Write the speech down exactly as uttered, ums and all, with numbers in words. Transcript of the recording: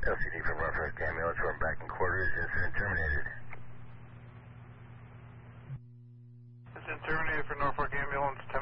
L C D from Norfolk Ambulance, we're back in quarters, incident terminated. Incident terminated for Norfolk Ambulance